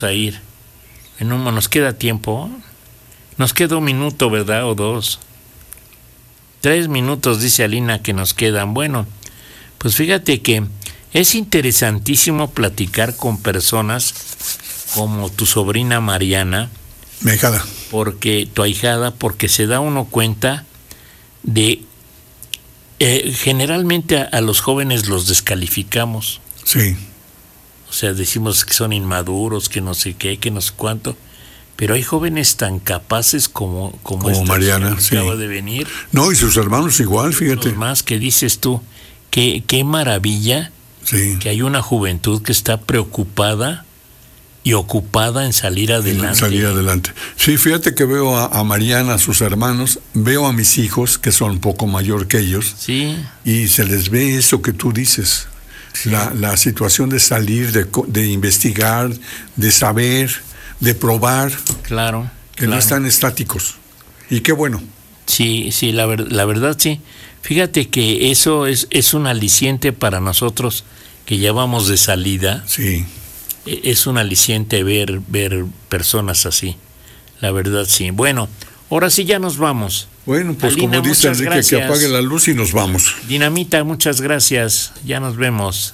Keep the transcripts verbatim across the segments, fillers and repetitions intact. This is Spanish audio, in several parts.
a ir. En un, nos queda tiempo. Nos queda un minuto, ¿verdad? O dos. Tres minutos, dice Alina, que nos quedan. Bueno, pues fíjate que es interesantísimo platicar con personas como tu sobrina Mariana. Mi ahijada. Porque, tu ahijada, porque se da uno cuenta de... Eh, generalmente a, a los jóvenes los descalificamos. Sí. O sea, decimos que son inmaduros, que no sé qué, que no sé cuánto. Pero hay jóvenes tan capaces como, como, como Mariana, que sí. acaba de venir. No, y sus hermanos igual, fíjate. Los más que dices tú, qué, qué maravilla sí. que hay una juventud que está preocupada y ocupada en salir adelante. En salir adelante. Sí, fíjate que veo a, a Mariana, a sus hermanos, veo a mis hijos, que son un poco mayor que ellos, sí. y se les ve eso que tú dices. Sí. La, la situación de salir, de, de investigar, de saber, de probar. Claro. Que claro. no están estáticos. Y qué bueno. Sí, sí, la, ver, la verdad sí. Fíjate que eso es, es un aliciente para nosotros que ya vamos de salida. Sí. Es un aliciente ver, ver personas así. La verdad sí. Bueno, ahora sí ya nos vamos. Bueno, pues Alina, como dice Enrique, gracias. que apague la luz y nos vamos. Dinamita, muchas gracias. Ya nos vemos.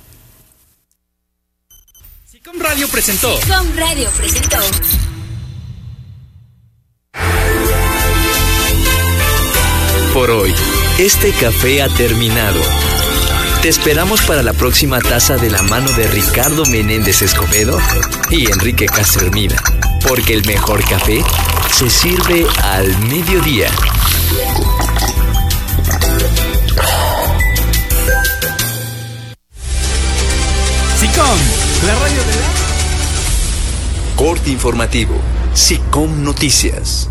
SICOM Radio presentó. SICOM Radio presentó. Por hoy, este café ha terminado. Te esperamos para la próxima taza de la mano de Ricardo Menéndez Escobedo y Enrique Castro Hermida, porque el mejor café se sirve al mediodía. SICOM, la radio de la... Corte informativo, SICOM Noticias.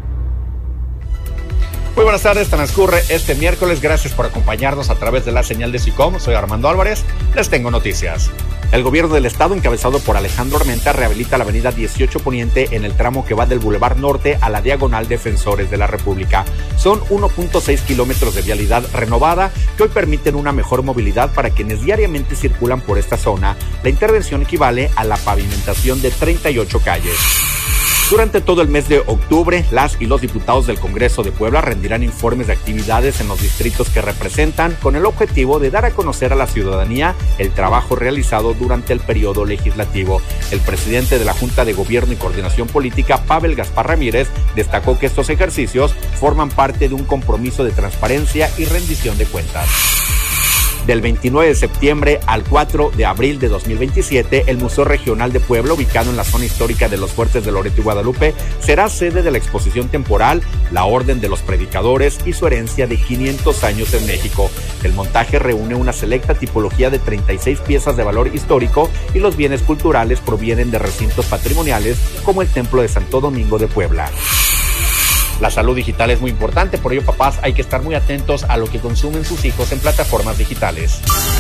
Muy buenas tardes, transcurre este miércoles. Gracias por acompañarnos a través de la señal de SICOM. Soy Armando Álvarez, les tengo noticias. El gobierno del estado, encabezado por Alejandro Armenta, rehabilita la avenida dieciocho Poniente en el tramo que va del Boulevard Norte a la diagonal Defensores de la República. Son uno punto seis kilómetros de vialidad renovada que hoy permiten una mejor movilidad para quienes diariamente circulan por esta zona. La intervención equivale a la pavimentación de treinta y ocho calles. Durante todo el mes de octubre, las y los diputados del Congreso de Puebla rendirán informes de actividades en los distritos que representan con el objetivo de dar a conocer a la ciudadanía el trabajo realizado durante el periodo legislativo. El presidente de la Junta de Gobierno y Coordinación Política, Pavel Gaspar Ramírez, destacó que estos ejercicios forman parte de un compromiso de transparencia y rendición de cuentas. Del veintinueve de septiembre al cuatro de abril de dos mil veintisiete, el Museo Regional de Puebla, ubicado en la zona histórica de los Fuertes de Loreto y Guadalupe, será sede de la exposición temporal La Orden de los Predicadores y su herencia de quinientos años en México. El montaje reúne una selecta tipología de treinta y seis piezas de valor histórico y los bienes culturales provienen de recintos patrimoniales como el Templo de Santo Domingo de Puebla. La salud digital es muy importante, por ello, papás, hay que estar muy atentos a lo que consumen sus hijos en plataformas digitales.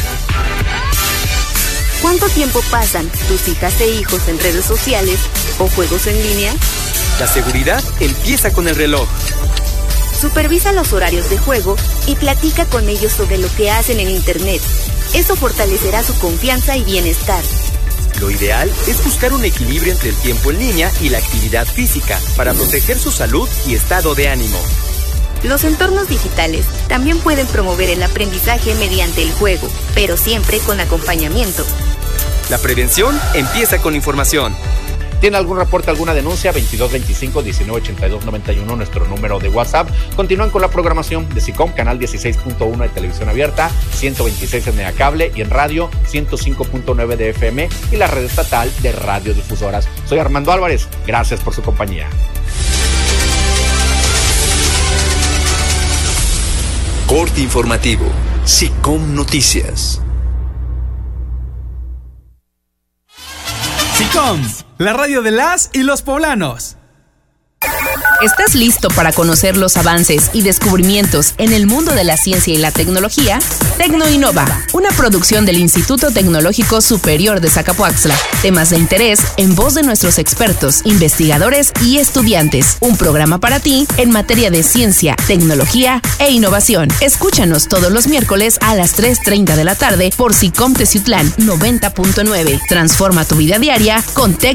¿Cuánto tiempo pasan tus hijas e hijos en redes sociales o juegos en línea? La seguridad empieza con el reloj. Supervisa los horarios de juego y platica con ellos sobre lo que hacen en Internet. Eso fortalecerá su confianza y bienestar. Lo ideal es buscar un equilibrio entre el tiempo en línea y la actividad física para proteger su salud y estado de ánimo. Los entornos digitales también pueden promover el aprendizaje mediante el juego, pero siempre con acompañamiento. La prevención empieza con información. ¿Tiene algún reporte, alguna denuncia? veintidós veinticinco diecinueve ochenta y dos noventa y uno, nuestro número de WhatsApp. Continúan con la programación de SICOM, canal dieciséis punto uno de televisión abierta, ciento veintiséis en Megacable y en radio ciento cinco punto nueve de F M y la red estatal de radiodifusoras. Soy Armando Álvarez, gracias por su compañía. Corte informativo, SICOM Noticias. SICOM, la radio de las y los poblanos. ¿Estás listo para conocer los avances y descubrimientos en el mundo de la ciencia y la tecnología? Tecnoinnova, una producción del Instituto Tecnológico Superior de Zacapoaxtla. Temas de interés en voz de nuestros expertos, investigadores y estudiantes. Un programa para ti en materia de ciencia, tecnología e innovación. Escúchanos todos los miércoles a las tres treinta de la tarde por SICOM Teciutlán noventa punto nueve. Transforma tu vida diaria con Tecnoinnova.